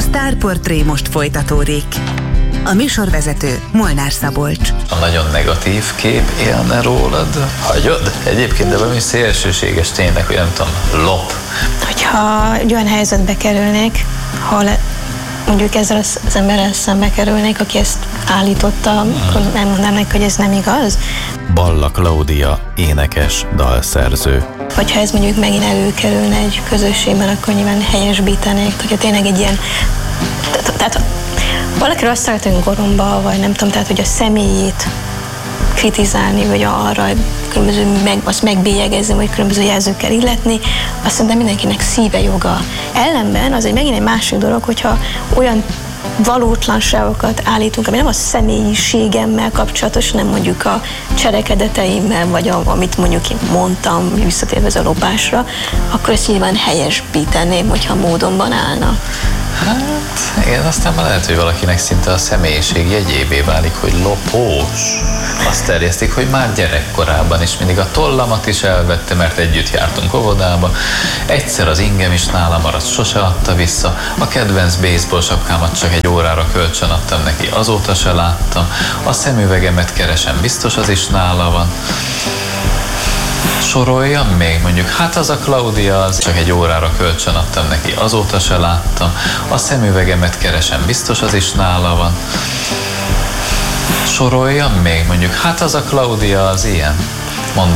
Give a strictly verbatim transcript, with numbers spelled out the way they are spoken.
A Sztárportré most folytatódik. A műsorvezető Molnár Szabolcs. A nagyon negatív kép élne rólad. Hagyod? Egyébként, de valami szélsőséges tényleg, hogy nem tudom, lop. Hogyha egy olyan helyzetbe kerülnék, ha le, mondjuk ezzel az emberrel szembe kerülnék, aki ezt állította, hmm. akkor nem mondanak, hogy ez nem igaz. Balla Klaudia, énekes, dalszerző. Hogyha ez mondjuk megint előkerülne egy közösségben, akkor nyilván helyesbítenék, hogyha tényleg egy ilyen... Tehát valakiről azt szeretünk goromba, vagy nem tudom, tehát hogy a személyét kritizálni, vagy arra különböző meg, azt megbélyegezni, vagy különböző jelzőkkel illetni, azt szerintem mindenkinek szíve joga. Ellenben az egy megint egy másik dolog, hogyha olyan valótlanságokat állítunk, ami nem a személyiségemmel kapcsolatos, nem mondjuk a cselekedeteimmel, vagy a, amit mondjuk én mondtam, visszatérve ez a lopásra, akkor ezt nyilván helyesbíteném, hogyha módonban állna. Hát, igen, aztán már lehet, hogy valakinek szinte a személyiség jegyévé válik, hogy lopós. Azt terjesztik, hogy már gyerekkorában is mindig a tollamat is elvette, mert együtt jártunk óvodába. Egyszer az ingem is nála maradt, sose adta vissza. A kedvenc baseball sapkámat csak egy órára kölcsön adtam neki, azóta se láttam. A szemüvegemet keresem, biztos az is nála van. Soroljam még, mondjuk, hát az a Klaudia, az csak egy órára kölcsön adtam neki, azóta se láttam. A szemüvegemet keresem, biztos az is nála van. Soroljam még, mondjuk, hát az a Klaudia, az ilyen.